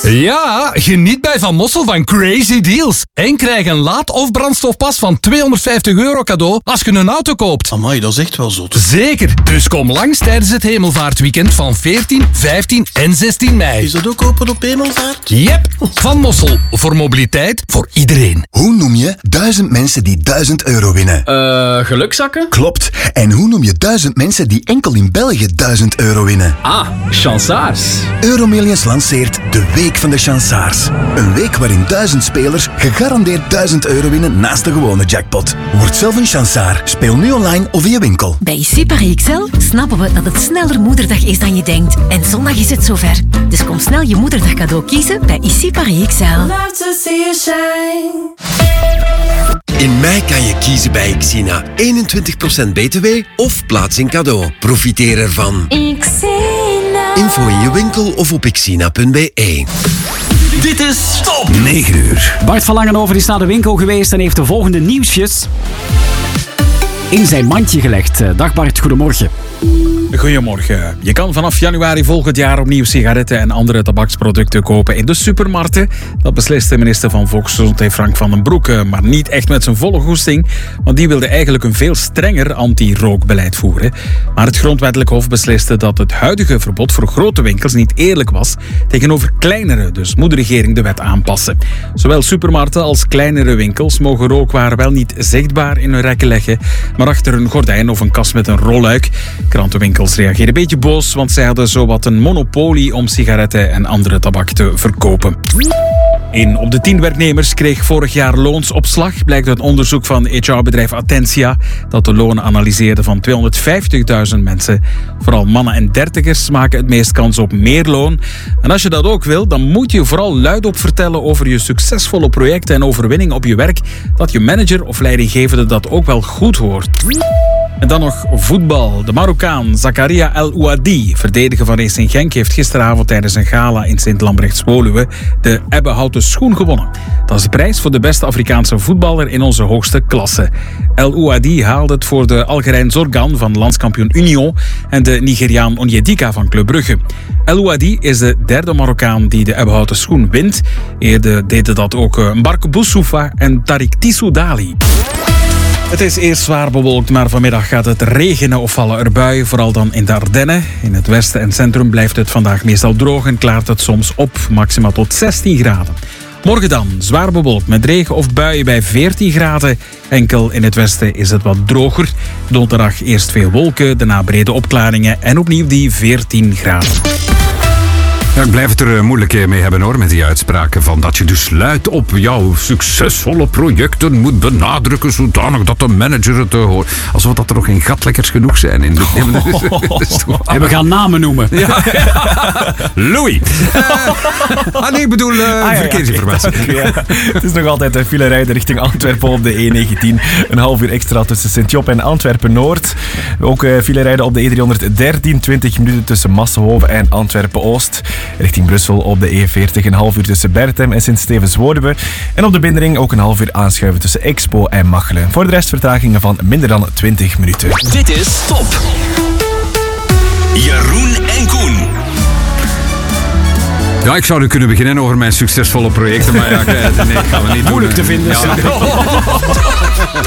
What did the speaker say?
Ja, geniet bij Van Mossel van crazy deals. En krijg een laad- of brandstofpas van €250 cadeau als je een auto koopt. Amai, dat is echt wel zot. Zeker, dus kom langs tijdens het Hemelvaartweekend van 14, 15 en 16 mei. Is dat ook open op Hemelvaart? Yep, Van Mossel. Voor mobiliteit, voor iedereen. Hoe noem je 1000 mensen die €1000 winnen? Gelukzakken? Klopt. En hoe noem je 1000 mensen die enkel in België €1000 winnen? Ah, chansaars. Euromillions lanceert de Week van de Chansaars. Een week waarin 1000 spelers gegarandeerd €1000 winnen naast de gewone jackpot. Word zelf een chansaar. Speel nu online of via winkel. Bij IC Paris XL snappen we dat het sneller moederdag is dan je denkt. En zondag is het zover. Dus kom snel je moederdag cadeau kiezen bij IC Paris XL. In mei kan je kiezen bij Xina. 21% BTW of plaats in cadeau. Profiteer ervan. Info in je winkel of op xina.be. Dit is Stop! 9:00. Bart van Langenhoven is naar de winkel geweest en heeft de volgende nieuwsjes in zijn mandje gelegd. Dag Bart, goedemorgen. Goedemorgen. Je kan vanaf januari volgend jaar opnieuw sigaretten en andere tabaksproducten kopen in de supermarkten. Dat beslist de minister van Volksgezondheid Frank van den Broeke, maar niet echt met zijn volle goesting, want die wilde eigenlijk een veel strenger anti-rookbeleid voeren. Maar het grondwettelijk hof besliste dat het huidige verbod voor grote winkels niet eerlijk was tegenover kleinere, dus moet de regering de wet aanpassen. Zowel supermarkten als kleinere winkels mogen rookwaren wel niet zichtbaar in hun rekken leggen, maar achter een gordijn of een kast met een rolluik. Krantenwinkels reageerden een beetje boos, want zij hadden zowat een monopolie om sigaretten en andere tabak te verkopen. 1 op de 10 werknemers kreeg vorig jaar loonsopslag, blijkt uit onderzoek van HR-bedrijf Attentia, dat de lonen analyseerde van 250.000 mensen. Vooral mannen en dertigers maken het meest kans op meer loon. En als je dat ook wil, dan moet je vooral luidop vertellen over je succesvolle projecten en overwinningen op je werk, dat je manager of leidinggevende dat ook wel goed hoort. En dan nog voetbal. De Marokkaan Zakaria El Ouadi, verdediger van Racing Genk, heeft gisteravond tijdens een gala in Sint-Lambrechts-Woluwe de ebbenhouten schoen gewonnen. Dat is de prijs voor de beste Afrikaanse voetballer in onze hoogste klasse. El Ouadi haalde het voor de Algerijn Zorgan van landskampioen Union en de Nigeriaan Onyedika van Club Brugge. El Ouadi is de derde Marokkaan die de ebbenhouten schoen wint. Eerder deden dat ook Mbark Boussoufa en Tariq Tissou Dali. Het is eerst zwaar bewolkt, maar vanmiddag gaat het regenen of vallen er buien, vooral dan in de Ardennen. In het westen en centrum blijft het vandaag meestal droog en klaart het soms op, maximaal tot 16 graden. Morgen dan, zwaar bewolkt met regen of buien bij 14 graden. Enkel in het westen is het wat droger. Donderdag eerst veel wolken, daarna brede opklaringen en opnieuw die 14 graden. Ja, ik blijf het er moeilijk mee hebben hoor, met die uitspraken van dat je dus luid op jouw succesvolle projecten moet benadrukken zodanig dat de manager het hoort. Alsof dat er nog geen gatlekkers genoeg zijn. In de... En we gaan namen noemen. Ja. Louis. Nee, ik bedoel verkeersinformatie. Ja. Het is nog altijd een file rijden richting Antwerpen op de E19. Een half uur extra tussen Sint-Job en Antwerpen-Noord. Ook file rijden op de E313, 20 minuten tussen Massenhoven en Antwerpen-Oost. Richting Brussel op de E40 een half uur tussen Bertem en Sint-Stevens-Woluwe. En op de Bindering ook een half uur aanschuiven tussen Expo en Machelen. Voor de rest vertragingen van minder dan 20 minuten. Dit is Stop! Jeroen en Koen. Ja, ik zou nu kunnen beginnen over mijn succesvolle projecten, maar ja, nee, gaan we niet doen. Moeilijk te vinden. Ja.